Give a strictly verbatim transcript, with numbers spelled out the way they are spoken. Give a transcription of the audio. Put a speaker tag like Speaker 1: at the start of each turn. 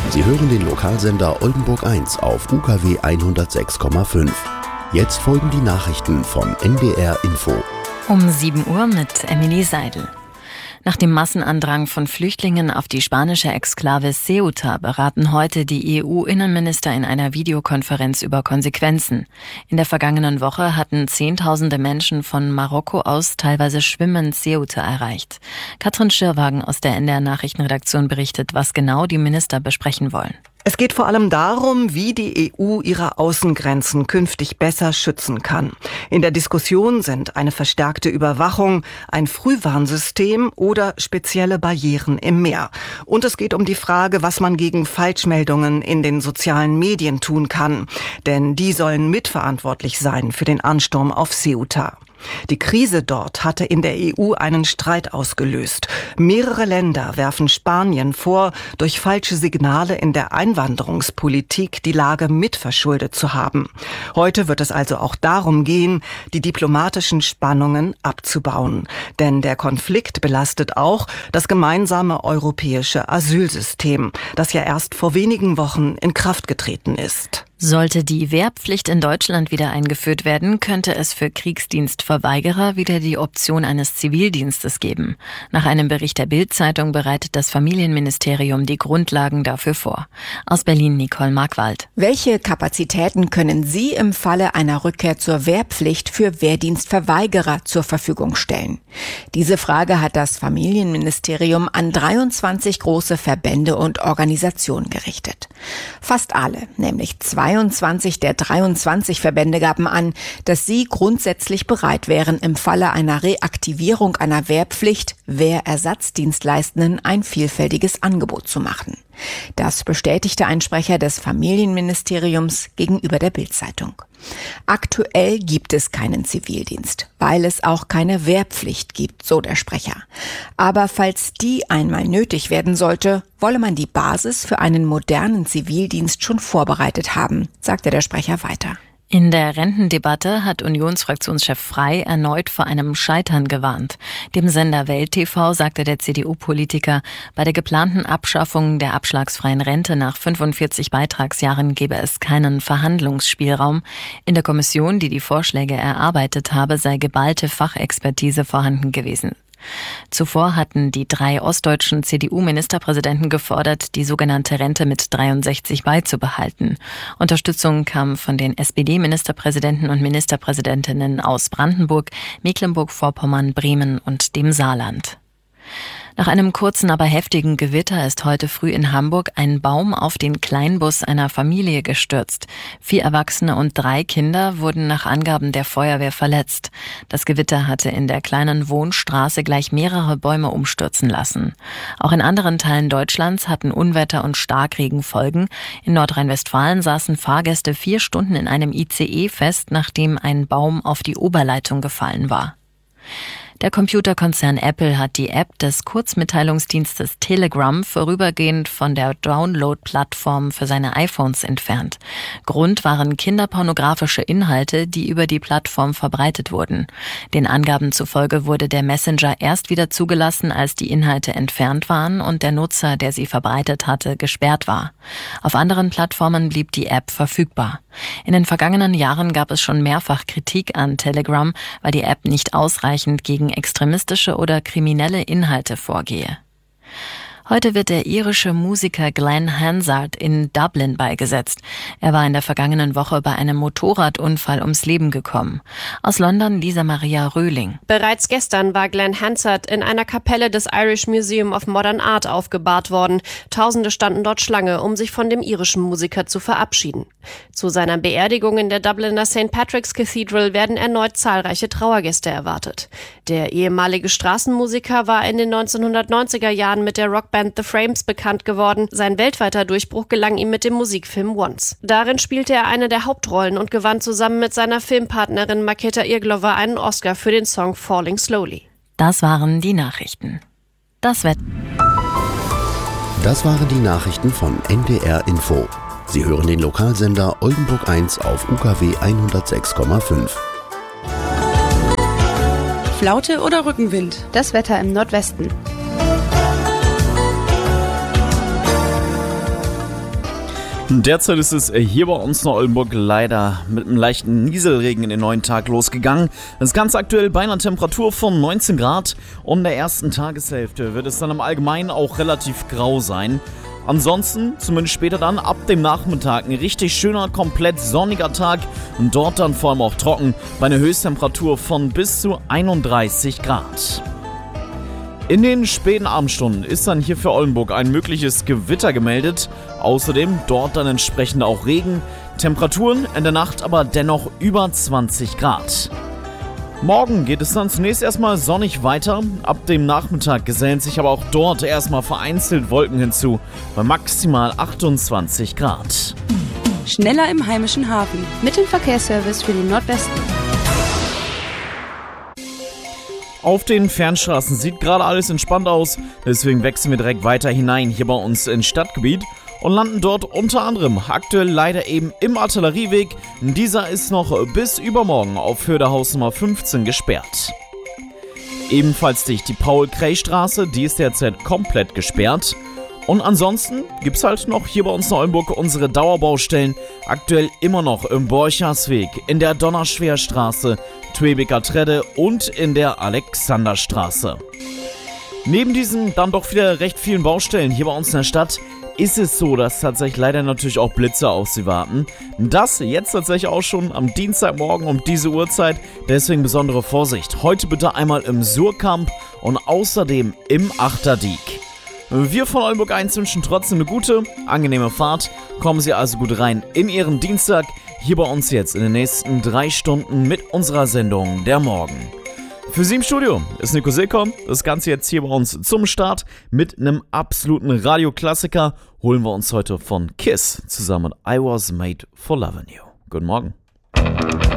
Speaker 1: Sie hören den Lokalsender Oldenburg eins auf U K W hundertsechs Komma fünf. Jetzt folgen die Nachrichten von N D R Info.
Speaker 2: Um sieben Uhr mit Emily Seidel. Nach dem Massenandrang von Flüchtlingen auf die spanische Exklave Ceuta beraten heute die E U-Innenminister in einer Videokonferenz über Konsequenzen. In der vergangenen Woche hatten Zehntausende Menschen von Marokko aus teilweise schwimmend Ceuta erreicht. Katrin Schirwagen aus der N D R-Nachrichtenredaktion berichtet, was genau die Minister besprechen wollen.
Speaker 3: Es geht vor allem darum, wie die E U ihre Außengrenzen künftig besser schützen kann. In der Diskussion sind eine verstärkte Überwachung, ein Frühwarnsystem oder spezielle Barrieren im Meer. Und es geht um die Frage, was man gegen Falschmeldungen in den sozialen Medien tun kann. Denn die sollen mitverantwortlich sein für den Ansturm auf Ceuta. Die Krise dort hatte in der E U einen Streit ausgelöst. Mehrere Länder werfen Spanien vor, durch falsche Signale in der Einwanderungspolitik die Lage mitverschuldet zu haben. Heute wird es also auch darum gehen, die diplomatischen Spannungen abzubauen. Denn der Konflikt belastet auch das gemeinsame europäische Asylsystem, das ja erst vor wenigen Wochen in Kraft getreten ist.
Speaker 2: Sollte die Wehrpflicht in Deutschland wieder eingeführt werden, könnte es für Kriegsdienstverweigerer wieder die Option eines Zivildienstes geben. Nach einem Bericht der Bild-Zeitung bereitet das Familienministerium die Grundlagen dafür vor. Aus Berlin Nicole Markwald.
Speaker 4: Welche Kapazitäten können Sie im Falle einer Rückkehr zur Wehrpflicht für Wehrdienstverweigerer zur Verfügung stellen? Diese Frage hat das Familienministerium an dreiundzwanzig große Verbände und Organisationen gerichtet. Fast alle, nämlich zweiundzwanzig der dreiundzwanzig Verbände gaben an, dass sie grundsätzlich bereit wären, im Falle einer Reaktivierung einer Wehrpflicht Wehrersatzdienstleistenden ein vielfältiges Angebot zu machen. Das bestätigte ein Sprecher des Familienministeriums gegenüber der Bild-Zeitung. Aktuell gibt es keinen Zivildienst, weil es auch keine Wehrpflicht gibt, so der Sprecher. Aber falls die einmal nötig werden sollte, wolle man die Basis für einen modernen Zivildienst schon vorbereitet haben, sagte der Sprecher weiter.
Speaker 2: In der Rentendebatte hat Unionsfraktionschef Frey erneut vor einem Scheitern gewarnt. Dem Sender Welt T V sagte der C D U-Politiker, bei der geplanten Abschaffung der abschlagsfreien Rente nach fünfundvierzig Beitragsjahren gebe es keinen Verhandlungsspielraum. In der Kommission, die die Vorschläge erarbeitet habe, sei geballte Fachexpertise vorhanden gewesen. Zuvor hatten die drei ostdeutschen C D U-Ministerpräsidenten gefordert, die sogenannte Rente mit dreiundsechzig beizubehalten. Unterstützung kam von den S P D-Ministerpräsidenten und Ministerpräsidentinnen aus Brandenburg, Mecklenburg-Vorpommern, Bremen und dem Saarland. Nach einem kurzen, aber heftigen Gewitter ist heute früh in Hamburg ein Baum auf den Kleinbus einer Familie gestürzt. Vier Erwachsene und drei Kinder wurden nach Angaben der Feuerwehr verletzt. Das Gewitter hatte in der kleinen Wohnstraße gleich mehrere Bäume umstürzen lassen. Auch in anderen Teilen Deutschlands hatten Unwetter und Starkregen Folgen. In Nordrhein-Westfalen saßen Fahrgäste vier Stunden in einem I C E fest, nachdem ein Baum auf die Oberleitung gefallen war. Der Computerkonzern Apple hat die App des Kurzmitteilungsdienstes Telegram vorübergehend von der Download-Plattform für seine iPhones entfernt. Grund waren kinderpornografische Inhalte, die über die Plattform verbreitet wurden. Den Angaben zufolge wurde der Messenger erst wieder zugelassen, als die Inhalte entfernt waren und der Nutzer, der sie verbreitet hatte, gesperrt war. Auf anderen Plattformen blieb die App verfügbar. In den vergangenen Jahren gab es schon mehrfach Kritik an Telegram, weil die App nicht ausreichend gegen extremistische oder kriminelle Inhalte vorgehe. Heute wird der irische Musiker Glenn Hansard in Dublin beigesetzt. Er war in der vergangenen Woche bei einem Motorradunfall ums Leben gekommen. Aus London Lisa Maria Röhling.
Speaker 5: Bereits gestern war Glenn Hansard in einer Kapelle des Irish Museum of Modern Art aufgebahrt worden. Tausende standen dort Schlange, um sich von dem irischen Musiker zu verabschieden. Zu seiner Beerdigung in der Dubliner Saint Patrick's Cathedral werden erneut zahlreiche Trauergäste erwartet. Der ehemalige Straßenmusiker war in den neunzehnhundertneunziger Jahren mit der Rockband The Frames bekannt geworden. Sein weltweiter Durchbruch gelang ihm mit dem Musikfilm Once. Darin spielte er eine der Hauptrollen und gewann zusammen mit seiner Filmpartnerin Markéta Irglova einen Oscar für den Song Falling Slowly.
Speaker 2: Das waren die Nachrichten. Das Wetter.
Speaker 1: Das waren die Nachrichten von N D R Info. Sie hören den Lokalsender Oldenburg eins auf U K W hundertsechs Komma fünf.
Speaker 6: Flaute oder Rückenwind?
Speaker 7: Das Wetter im Nordwesten. Derzeit ist es hier bei uns in Oldenburg leider mit einem leichten Nieselregen in den neuen Tag losgegangen. Das Ganze aktuell bei einer Temperatur von neunzehn Grad und in der ersten Tageshälfte wird es dann im Allgemeinen auch relativ grau sein. Ansonsten, zumindest später dann, ab dem Nachmittag ein richtig schöner, komplett sonniger Tag und dort dann vor allem auch trocken bei einer Höchsttemperatur von bis zu einunddreißig Grad. In den späten Abendstunden ist dann hier für Oldenburg ein mögliches Gewitter gemeldet. Außerdem dort dann entsprechend auch Regen. Temperaturen in der Nacht aber dennoch über zwanzig Grad. Morgen geht es dann zunächst erstmal sonnig weiter. Ab dem Nachmittag gesellen sich aber auch dort erstmal vereinzelt Wolken hinzu. Bei maximal achtundzwanzig Grad.
Speaker 6: Schneller im heimischen Hafen.
Speaker 8: Mit dem Verkehrsservice für den Nordwesten.
Speaker 7: Auf den Fernstraßen sieht gerade alles entspannt aus, deswegen wechseln wir direkt weiter hinein hier bei uns ins Stadtgebiet und landen dort unter anderem aktuell leider eben im Artillerieweg. Dieser ist noch bis übermorgen auf Höhe der Hausnummer fünfzehn gesperrt. Ebenfalls dicht die Paul-Krey-Straße, die ist derzeit komplett gesperrt. Und ansonsten gibt's halt noch hier bei uns in Oldenburg unsere Dauerbaustellen, aktuell immer noch im Borchersweg, in der Donnerschwerstraße, Twebeker Tredde und in der Alexanderstraße. Neben diesen dann doch wieder recht vielen Baustellen hier bei uns in der Stadt ist es so, dass tatsächlich leider natürlich auch Blitze auf sie warten. Das jetzt tatsächlich auch schon am Dienstagmorgen um diese Uhrzeit, deswegen besondere Vorsicht. Heute bitte einmal im Surkamp und außerdem im Achterdiek. Wir von Oldenburg eins wünschen trotzdem eine gute, angenehme Fahrt. Kommen Sie also gut rein in Ihren Dienstag. Hier bei uns jetzt in den nächsten drei Stunden mit unserer Sendung Der Morgen. Für Sie im Studio ist Nico Silkom. Das Ganze jetzt hier bei uns zum Start mit einem absoluten Radioklassiker. Holen wir uns heute von Kiss zusammen mit I Was Made for Loving You. Guten Morgen.